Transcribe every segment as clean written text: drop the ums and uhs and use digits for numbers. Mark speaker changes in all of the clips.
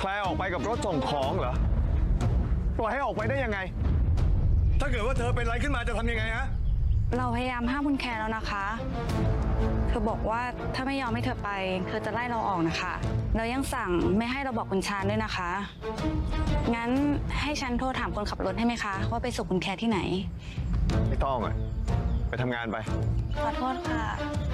Speaker 1: แคลออกไปกับรถส่งของเหรอปล่อยให้ออกไปได้ยังไงถ้าเกิดว่าเธอเป็นอะไรขึ้นมาจะทำยังไงฮะ
Speaker 2: เราพยายามห้ามคุณแคร์แล้วนะคะเธอบอกว่าถ้าไม่ยอมให้เธอไปเธอจะไล่เราออกนะคะแล้วยังสั่งไม่ให้เราบอกคุณชาญด้วยนะคะงั้นให้ฉันโทรถามคนขับรถให้ไหมคะว่าไปส่งคุณแคร์ที่ไหน
Speaker 1: ไม่ต้องอ่ะไปทำงานไป
Speaker 2: ขอโทษค่ะ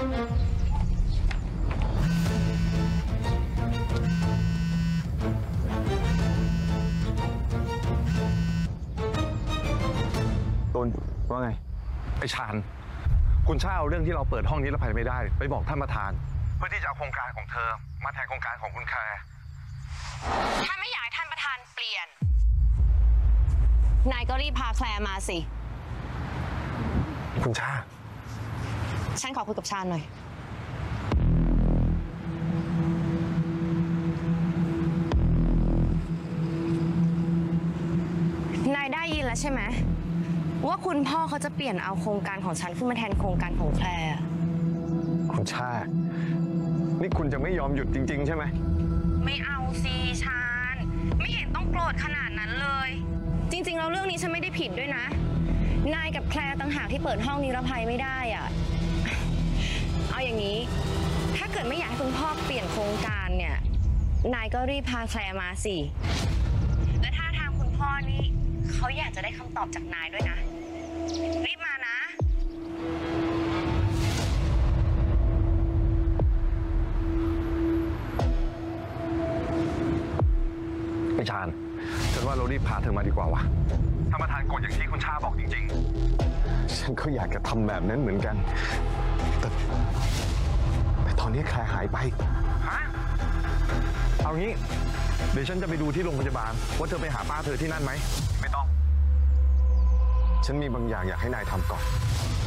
Speaker 1: ตุลว่าไงไอ้ชาญคุณช่าเอาเรื่องที่เราเปิดห้องนี้แล้วไปไม่ได้ไปบอกท่านประธานเพื่อที่จะเอาโครงการของเธอมาแทนโครงการของคุณแคร์
Speaker 3: ถ้าไม่อยากให้ท่านประธานเปลี่ยนนายก็รีบพาแคลร์มาสิ
Speaker 1: คุณช่า
Speaker 3: ฉันขอคุยกับชาญหน่อยนายได้ยินแล้วใช่ไหมว่าคุณพ่อเขาจะเปลี่ยนเอาโครงการของฉันขึ้นมาแทนโครงการของแคลร์
Speaker 1: คุณชานี่คุณจะไม่ยอมหยุดจริงๆใช่ไหม
Speaker 3: ไม่เอาสิชาญไม่เห็นต้องโกรธขนาดนั้นเลยจริงๆแล้วเรื่องนี้ฉันไม่ได้ผิดด้วยนะนายกับแคลร์ต่างหากที่เปิดห้องนิรภัยไม่ได้อ่ะเอาอย่างนี้ถ้าเกิดไม่อยากให้คุณพ่อเปลี่ยนโครงการเนี่ยนายก็รีบพาแคลร์มาสิและถ้าทางคุณพ่อนี่เขาอยากจะได้คำตอบจากนายด้วยนะรีบมานะ
Speaker 1: ไอ้ชาญฉันว่าเรารีบพาเธอมาดีกว่าวะท่านประธานกดอย่างที่คุณชาบอกจริงๆฉันก็อยากจะทำแบบนั้นเหมือนกันแต่ตอนนี้แคลร์หายไปฮะเอางี้เดี๋ยวฉันจะไปดูที่โรงพยาบาลว่าเธอไปหาป้าเธอที่นั่นไหมไม่ต้องฉันมีบางอย่างอยากให้นายทำก่อน